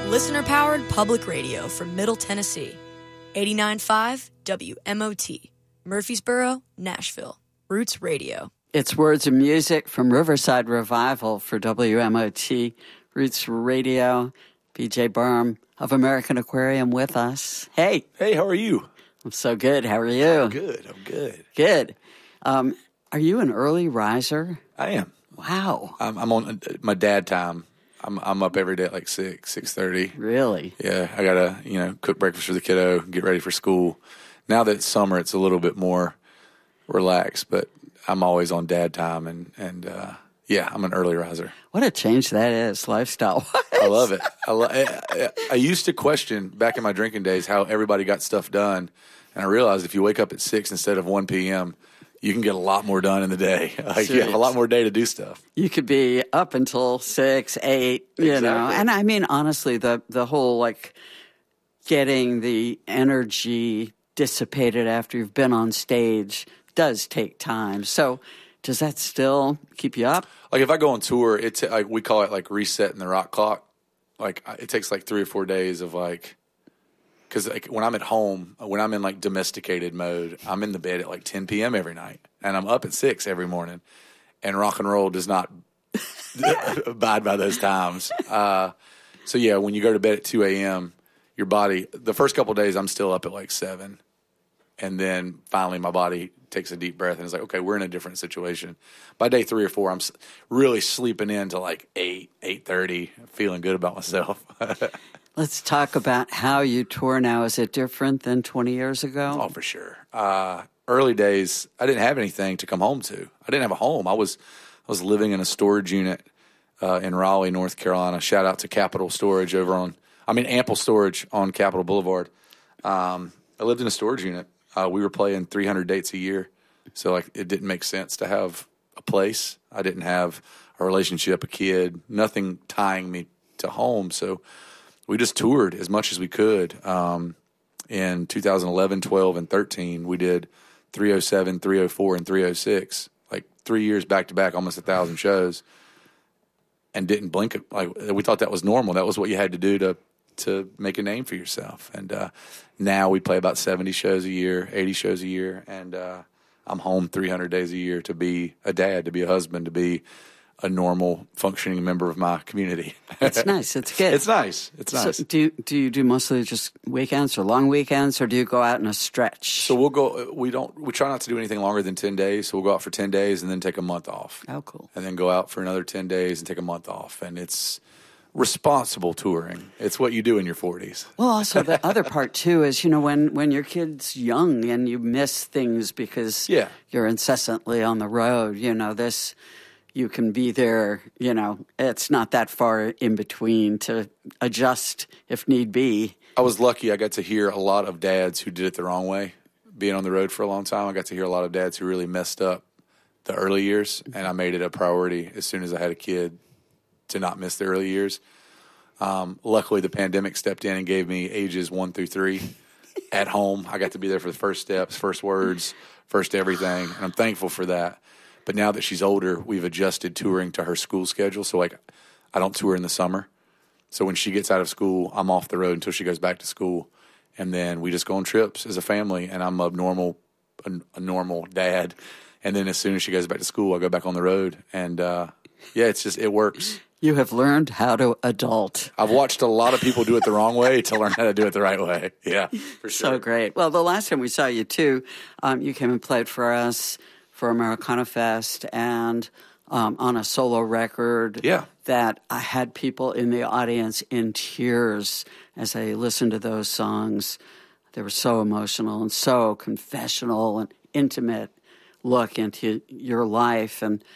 Listener-powered public radio from Middle Tennessee. 89.5 WMOT. Murfreesboro, Nashville. Roots Radio. It's words and music from Riverside Revival for WMOT. Roots Radio. BJ Barham of American Aquarium with us. Hey. Hey, how are you? I'm so good. How are you? I'm good. Good. Are you an early riser? I am. Wow. I'm on my dad time. I'm up every day at like 6:30. Really? Yeah, I gotta cook breakfast for the kiddo, get ready for school. Now that it's summer, it's a little bit more relaxed, but I'm always on dad time, and yeah, I'm an early riser. What a change that is, lifestyle. I love it. I used to question back in my drinking days how everybody got stuff done, and I realized if you wake up at 6 instead of 1 p.m., you can get a lot more done in the day. Like you have a lot more day to do stuff. You could be up until 6, 8, you know. And I mean, honestly, the whole like getting the energy dissipated after you've been on stage does take time. So does that still keep you up? Like if I go on tour, it's like we call it like resetting the rock clock. Like it takes like 3 or 4 days of like. Because like when I'm at home, when I'm in like domesticated mode, I'm in the bed at like 10 p.m. every night, and I'm up at 6 every morning. And rock and roll does not abide by those times. So yeah, when you go to bed at 2 a.m., your body, the first couple of days, I'm still up at like 7, and then finally my body takes a deep breath and is like, okay, we're in a different situation. By day 3 or 4, I'm really sleeping in to like 8, 8:30, feeling good about myself. Let's talk about how you tour now. Is it different than 20 years ago? Oh, for sure. Early days, I didn't have anything to come home to. I didn't have a home. I was living in a storage unit in Raleigh, North Carolina. Shout out to Capital Storage Ample Storage on Capitol Boulevard. I lived in a storage unit. We were playing 300 dates a year, so like it didn't make sense to have a place. I didn't have a relationship, a kid, nothing tying me to home, so we just toured as much as we could. In 2011, 12, and 13, we did 307, 304, and 306, like 3 years back-to-back, almost 1,000 shows, and didn't blink. Like we thought that was normal. That was what you had to do to make a name for yourself. And now we play about 70 shows a year, 80 shows a year, and I'm home 300 days a year to be a dad, to be a husband, to be a normal functioning member of my community. It's nice. It's good. It's nice. It's nice. So do you do mostly just weekends or long weekends, or do you go out in a stretch? So we'll go. We try not to do anything longer than 10 days. So we'll go out for 10 days and then take a month off. Oh, cool. And then go out for another 10 days and take a month off. And it's responsible touring. It's what you do in your 40s. Well, also the other part too is, when your kid's young and you miss things because you're incessantly on the road, you can be there, it's not that far in between to adjust if need be. I was lucky. I got to hear a lot of dads who did it the wrong way. Being on the road for a long time, I got to hear a lot of dads who really messed up the early years, and I made it a priority as soon as I had a kid to not miss the early years. Luckily, the pandemic stepped in and gave me ages 1 through 3 at home. I got to be there for the first steps, first words, first everything, and I'm thankful for that. But now that she's older, we've adjusted touring to her school schedule. So, like, I don't tour in the summer. So when she gets out of school, I'm off the road until she goes back to school. And then we just go on trips as a family, and I'm a normal dad. And then as soon as she goes back to school, I go back on the road. And, it works. You have learned how to adult. I've watched a lot of people do it the wrong way to learn how to do it the right way. Yeah, for sure. So great. Well, the last time we saw you, too, you came and played for us for Americana Fest and on a solo record that I had people in the audience in tears as I listened to those songs. They were so emotional and so confessional and intimate look into your life. And